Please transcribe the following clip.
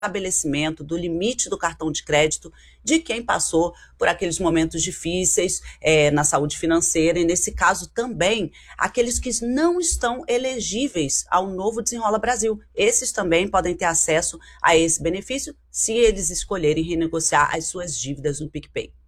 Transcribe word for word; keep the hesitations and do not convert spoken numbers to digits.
estabelecimento do limite do cartão de crédito de quem passou por aqueles momentos difíceis é, na saúde financeira e, nesse caso, também aqueles que não estão elegíveis ao novo Desenrola Brasil. Esses também podem ter acesso a esse benefício se eles escolherem renegociar as suas dívidas no PicPay.